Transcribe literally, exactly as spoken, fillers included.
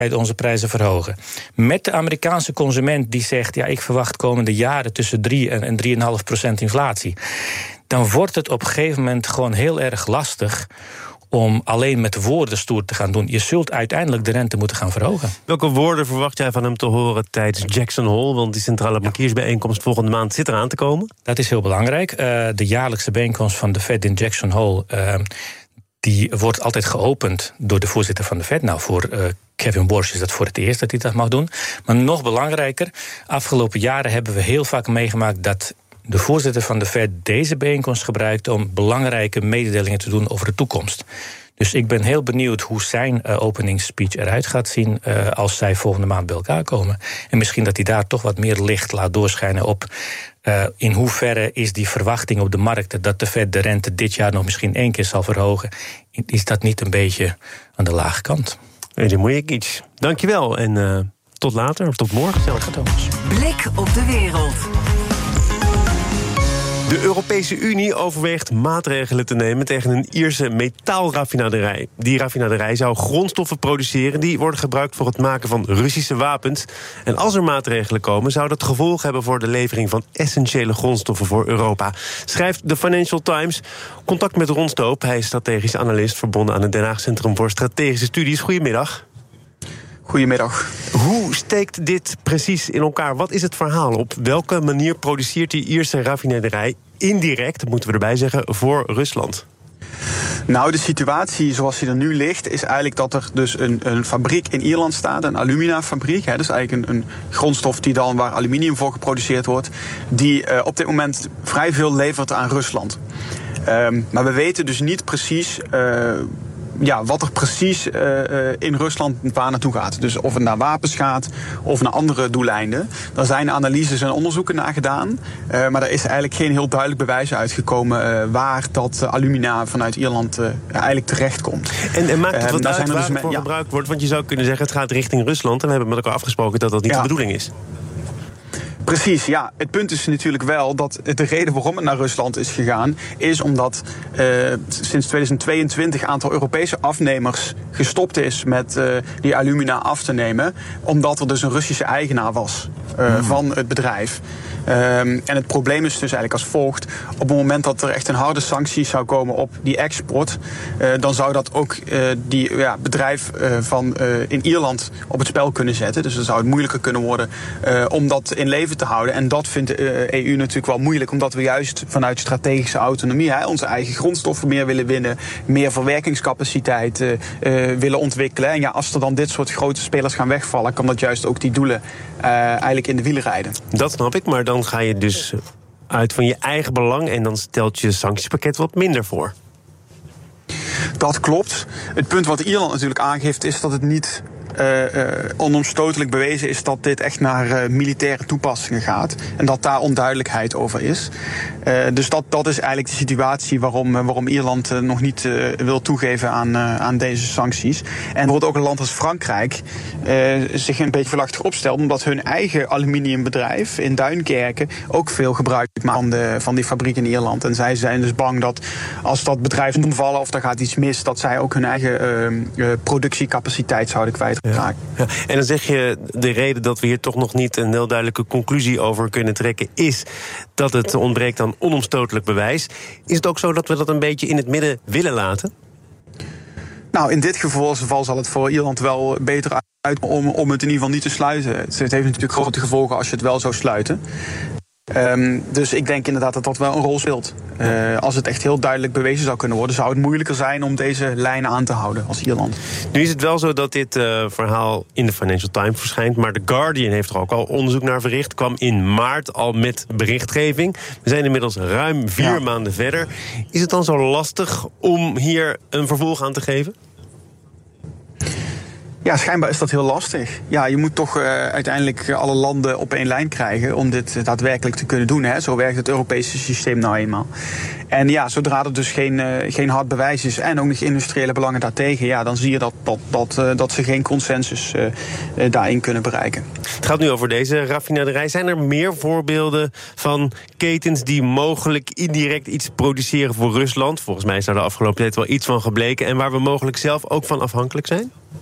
onze prijzen verhogen. Met de Amerikaanse consument die zegt, ja, ik verwacht komende jaren tussen drie en drie komma vijf procent inflatie. Dan wordt het op een gegeven moment gewoon heel erg lastig om alleen met woorden stoer te gaan doen. Je zult uiteindelijk de rente moeten gaan verhogen. Welke woorden verwacht jij van hem te horen tijdens Jackson Hole? Want die centrale bankiersbijeenkomst volgende maand zit eraan te komen. Dat is heel belangrijk. Uh, de jaarlijkse bijeenkomst van de Fed in Jackson Hole, Uh, die wordt altijd geopend door de voorzitter van de Fed. Nou, voor uh, Kevin Warsh is dat voor het eerst dat hij dat mag doen. Maar nog belangrijker, afgelopen jaren hebben we heel vaak meegemaakt dat de voorzitter van de Fed deze bijeenkomst gebruikt om belangrijke mededelingen te doen over de toekomst. Dus ik ben heel benieuwd hoe zijn uh, openingsspeech eruit gaat zien uh, als zij volgende maand bij elkaar komen. En misschien dat hij daar toch wat meer licht laat doorschijnen op Uh, in hoeverre is die verwachting op de markten dat de Fed de rente dit jaar nog misschien één keer zal verhogen, is dat niet een beetje aan de lage kant? Hey, moet ik iets. Dankjewel en uh, tot later, of tot morgen zelfs. Blik op de wereld. De Europese Unie overweegt maatregelen te nemen tegen een Ierse metaalraffinaderij. Die raffinaderij zou grondstoffen produceren die worden gebruikt voor het maken van Russische wapens. En als er maatregelen komen, zou dat gevolg hebben voor de levering van essentiële grondstoffen voor Europa. Schrijft de Financial Times. Contact met Ron Stoop, hij is strategisch analist verbonden aan het Den Haag Centrum voor Strategische Studies. Goedemiddag. Goedemiddag. Hoe steekt dit precies in elkaar? Wat is het verhaal? Op welke manier produceert die Ierse raffinaderij indirect, dat moeten we erbij zeggen, voor Rusland? Nou, de situatie zoals die er nu ligt is eigenlijk dat er dus een, een fabriek in Ierland staat, een alumina-fabriek. Hè, dus eigenlijk een, een grondstof die dan waar aluminium voor geproduceerd wordt, die uh, op dit moment vrij veel levert aan Rusland. Um, maar we weten dus niet precies Uh, Ja, wat er precies uh, in Rusland waar naartoe gaat. Dus of het naar wapens gaat of naar andere doeleinden. Daar zijn analyses en onderzoeken naar gedaan. Uh, maar er is eigenlijk geen heel duidelijk bewijs uitgekomen Uh, waar dat alumina vanuit Ierland uh, eigenlijk terechtkomt. En, en maakt het wat uh, uit waar dus het voor ja. gebruikt wordt? Want je zou kunnen zeggen, het gaat richting Rusland. En we hebben met elkaar afgesproken dat dat niet ja. de bedoeling is. Precies, ja. Het punt is natuurlijk wel dat de reden waarom het naar Rusland is gegaan is omdat uh, sinds tweeduizend tweeëntwintig aantal Europese afnemers gestopt is met uh, die alumina af te nemen, omdat er dus een Russische eigenaar was uh, mm. van het bedrijf. Um, en het probleem is dus eigenlijk als volgt: op het moment dat er echt een harde sanctie zou komen op die export, uh, dan zou dat ook uh, die ja, bedrijf uh, van uh, in Ierland op het spel kunnen zetten. Dus dan zou het moeilijker kunnen worden uh, om dat in leven te houden. En dat vindt de E U natuurlijk wel moeilijk, omdat we juist vanuit strategische autonomie hè, onze eigen grondstoffen meer willen winnen, meer verwerkingscapaciteit uh, uh, willen ontwikkelen. En ja, als er dan dit soort grote spelers gaan wegvallen, kan dat juist ook die doelen uh, eigenlijk in de wielen rijden. Dat snap ik, maar dan ga je dus uit van je eigen belang en dan stelt je sanctiepakket wat minder voor. Dat klopt. Het punt wat Ierland natuurlijk aangeeft is dat het niet Uh, uh, onomstotelijk bewezen is dat dit echt naar uh, militaire toepassingen gaat. En dat daar onduidelijkheid over is. Uh, dus dat, dat is eigenlijk de situatie waarom, uh, waarom Ierland uh, nog niet uh, wil toegeven aan, uh, aan deze sancties. En bijvoorbeeld ook een land als Frankrijk uh, zich een beetje verlachtig opstelt, omdat hun eigen aluminiumbedrijf in Duinkerken ook veel gebruik maakt van, de, van die fabriek in Ierland. En zij zijn dus bang dat als dat bedrijf omvallen of er gaat iets mis, dat zij ook hun eigen uh, uh, productiecapaciteit zouden kwijt. Ja. Ja. En dan zeg je, de reden dat we hier toch nog niet een heel duidelijke conclusie over kunnen trekken is dat het ontbreekt aan onomstotelijk bewijs. Is het ook zo dat we dat een beetje in het midden willen laten? Nou, in dit geval zal het voor Ierland wel beter uit om, om het in ieder geval niet te sluiten. Het heeft natuurlijk grote gevolgen als je het wel zou sluiten. Um, dus ik denk inderdaad dat dat wel een rol speelt. Uh, als het echt heel duidelijk bewezen zou kunnen worden, zou het moeilijker zijn om deze lijnen aan te houden als Ierland. Nu is het wel zo dat dit uh, verhaal in de Financial Times verschijnt, maar The Guardian heeft er ook al onderzoek naar verricht, kwam in maart al met berichtgeving. We zijn inmiddels ruim vier ja. maanden verder. Is het dan zo lastig om hier een vervolg aan te geven? Ja, schijnbaar is dat heel lastig. Ja, je moet toch uh, uiteindelijk alle landen op één lijn krijgen om dit daadwerkelijk te kunnen doen. Hè. Zo werkt het Europese systeem nou eenmaal. En ja, zodra er dus geen, uh, geen hard bewijs is en ook nog industriële belangen daartegen, ja, dan zie je dat, dat, dat, uh, dat ze geen consensus uh, uh, daarin kunnen bereiken. Het gaat nu over deze raffinaderij. Zijn er meer voorbeelden van ketens die mogelijk indirect iets produceren voor Rusland? Volgens mij is daar de afgelopen tijd wel iets van gebleken en waar we mogelijk zelf ook van afhankelijk zijn?